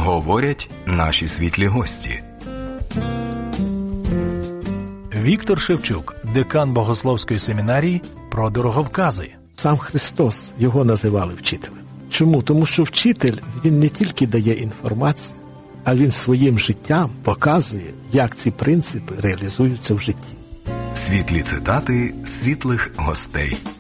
говорять наші світлі гості. Віктор Шевчук, декан Богословської семінарії, про дороговкази. Сам Христос його називали вчителем. Чому? Тому що вчитель, він не тільки дає інформацію, а він своїм життям показує, як ці принципи реалізуються в житті. Світлі цитати світлих гостей.